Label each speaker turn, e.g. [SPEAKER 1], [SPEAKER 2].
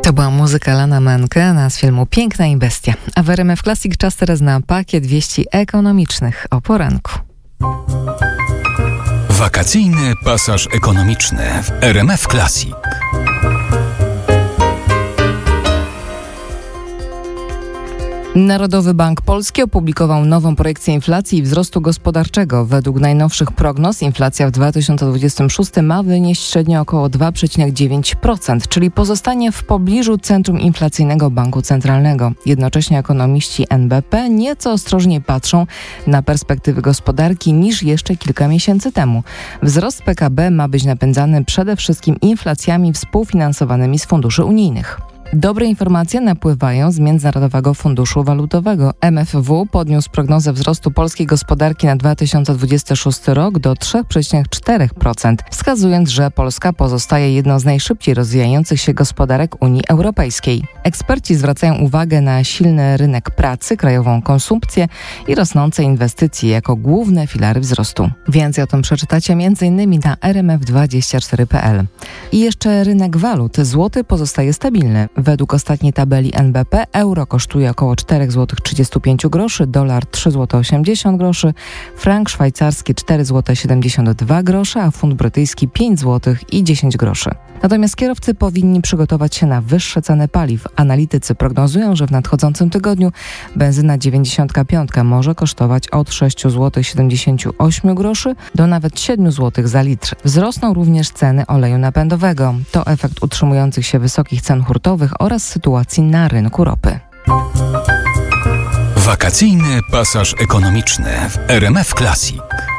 [SPEAKER 1] To była muzyka Lana Menke z filmu Piękna i Bestia. A w RMF Classic czas teraz na pakiet wieści ekonomicznych o poranku.
[SPEAKER 2] Wakacyjny pasaż ekonomiczny w RMF Classic.
[SPEAKER 1] Narodowy Bank Polski opublikował nową projekcję inflacji i wzrostu gospodarczego. Według najnowszych prognoz inflacja w 2026 ma wynieść średnio około 2,9%, czyli pozostanie w pobliżu centrum inflacyjnego Banku Centralnego. Jednocześnie ekonomiści NBP nieco ostrożniej patrzą na perspektywy gospodarki niż jeszcze kilka miesięcy temu. Wzrost PKB ma być napędzany przede wszystkim inflacjami współfinansowanymi z funduszy unijnych. Dobre informacje napływają z Międzynarodowego Funduszu Walutowego. MFW podniósł prognozę wzrostu polskiej gospodarki na 2026 rok do 3,4%, wskazując, że Polska pozostaje jedną z najszybciej rozwijających się gospodarek Unii Europejskiej. Eksperci zwracają uwagę na silny rynek pracy, krajową konsumpcję i rosnące inwestycje jako główne filary wzrostu. Więcej o tym przeczytacie m.in. na rmf24.pl. I jeszcze rynek walut. Złoty pozostaje stabilny. Według ostatniej tabeli NBP euro kosztuje około 4,35 zł, dolar 3,80 zł, frank szwajcarski 4,72 zł, a funt brytyjski 5,10 zł. Natomiast kierowcy powinni przygotować się na wyższe ceny paliw. Analitycy prognozują, że w nadchodzącym tygodniu benzyna 95 może kosztować od 6,78 zł do nawet 7 zł za litr. Wzrosną również ceny oleju napędowego. To efekt utrzymujących się wysokich cen hurtowych oraz sytuacji na rynku ropy.
[SPEAKER 2] Wakacyjny pasaż ekonomiczny w RMF Classic.